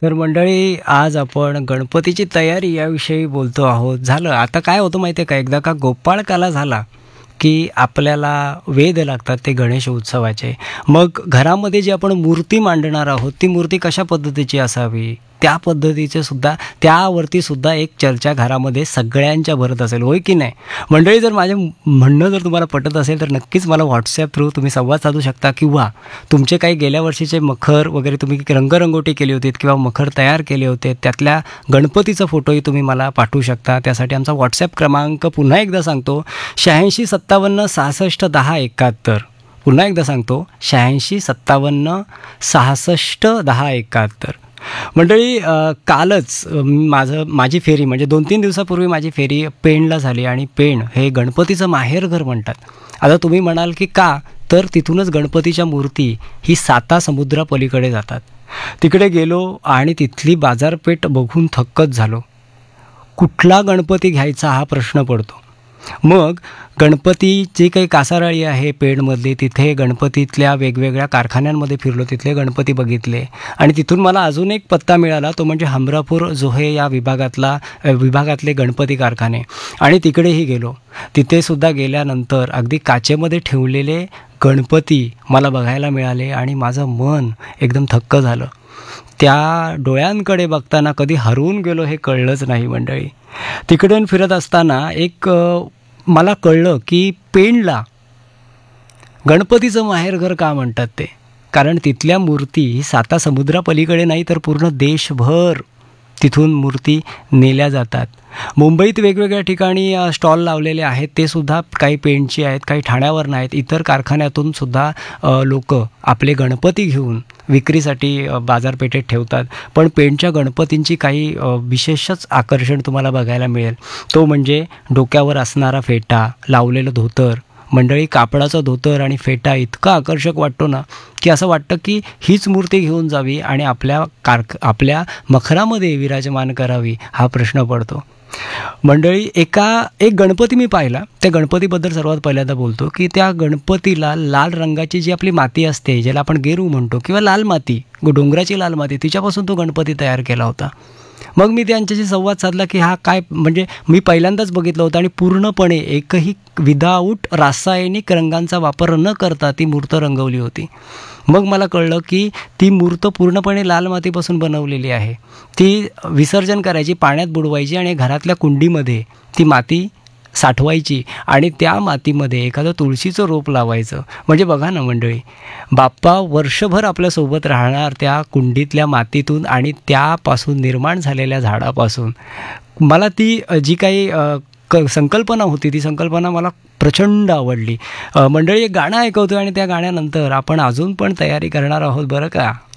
तर मंडळी, आज आपण गणपतीची तयारी याविषयी बोलतो आहोत. झालं आता काय होतं माहिती आहे का, एकदा का गोपाळकाला झाला की आपल्याला वेध लागतात ते गणेश उत्सवाचे. मग घरामध्ये जी आपण मूर्ती मांडणार आहोत ती मूर्ती कशा पद्धतीची असावी, त्या पद्धतीचे सुद्धा, त्यावरती सुद्धा एक चर्चा घरामध्ये सगळ्यांच्या भरत असेल, होय की नाही मंडळी? जर माझे म्हणणं जर तुम्हाला पटत असेल तर नक्कीच मला व्हॉट्सॲप थ्रू तुम्ही संवाद साधू शकता, किंवा तुमचे काही गेल्या वर्षीचे मखर वगैरे तुम्ही रंगरंगोटी केली होती किंवा मखर तयार केले होते त्यातल्या गणपतीचा फोटोही तुम्ही मला पाठवू शकता. त्यासाठी आमचा व्हॉट्सॲप क्रमांक पुन्हा एकदा सांगतो, 8657 66 10 71. पुन्हा एकदा सांगतो, 8657 66 10 71. मंडळी, कालच माझी फेरी म्हणजे 2-3 दिवसापूर्वी माझी फेरी पेणला झाली, आणि पेण हे गणपतीचं माहेरघर म्हणतात. आता तुम्ही म्हणाल की का, तर तिथूनच गणपतीच्या मूर्ती ही साता समुद्रापलीकडे जातात. तिकडे गेलो आणि तिथली बाजारपेठ बघून थक्कच झालो. कुठला गणपती घ्यायचा हा प्रश्न पडतो. मग गणपती जी काही कासाराळी आहे पेणमधली, तिथे गणपतीतल्या वेगवेगळ्या कारखान्यांमध्ये फिरलो, तिथले गणपती बघितले, आणि तिथून मला अजून एक पत्ता मिळाला, तो म्हणजे हमरापूर जोहे या विभागातले गणपती कारखाने, आणि तिकडेही गेलो. तिथे सुद्धा गेल्यानंतर अगदी काचेमध्ये ठेवलेले गणपती मला बघायला मिळाले आणि माझं मन एकदम थक्क झालं. त्या डोळ्यांकडे बघताना कधी हरवून गेलो हे कळलंच नाही मंडळी. तिकडून फिरत असताना मला कळलं की पेणला गणपतीचं माहेरघर का म्हणतात ते. कारण तिथल्या मूर्ती ही साता समुद्रापलीकडे नाही तर पूर्ण देशभर तिथून मूर्ती नेल्या जातात. मुंबईत वेगवेगळ्या ठिकाणी स्टॉल लावलेले आहेत, ते सुद्धा काही पेणची आहेत, काही ठाण्यावरनं आहेत. इतर कारखान्यातून सुद्धा लोक आपले गणपती घेऊन विक्रीसाठी बाजारपेठेत ठेवतात. पण पेणच्या गणपतींची काही विशेषच आकर्षण तुम्हाला बघायला मिळेल. तो म्हणजे डोक्यावर असणारा फेटा, लावलेलं धोतर. मंडळी, कापडाचं धोतर आणि फेटा इतका आकर्षक वाटतो ना, की असं वाटतं की हीच मूर्ती घेऊन जावी आणि आपल्या मखरामध्ये विराजमान करावी हा प्रश्न पडतो. मंडळी, एक गणपती मी पाहिला. त्या गणपतीबद्दल सर्वात पहिल्यांदा बोलतो की त्या गणपतीला लाल रंगाची जी आपली माती असते, ज्याला आपण गेरू म्हणतो, किंवा लाल माती, डोंगराची लाल माती, तिच्यापासून तो गणपती तयार केला होता. मग मी त्यांच्याशी संवाद साधला की हा काय, म्हणजे मी पहिल्यांदाच बघितलं होतं, आणि पूर्णपणे एकही विदाऊट रासायनिक रंगांचा वापर न करता ती मूर्त रंगवली होती. मग मला कळलं की ती मूर्त पूर्णपणे लाल मातीपासून बनवलेली आहे. ती विसर्जन करायची, पाण्यात बुडवायची, आणि घरातल्या कुंडीमध्ये ती माती साठवायची, आणि त्या मातीमध्ये एखादं तुळशीचं रोप लावायचं. म्हणजे बघा ना मंडळी, बाप्पा वर्षभर आपल्यासोबत राहणार त्या कुंडीतल्या मातीतून आणि त्यापासून निर्माण झालेल्या झाडापासून. मला ती जी काही संकल्पना होती, ती संकल्पना मला प्रचंड आवडली. मंडळी, एक गाणं ऐकवतो आणि त्या गाण्यानंतर आपण अजून पण तयारी करणार आहोत बरं का.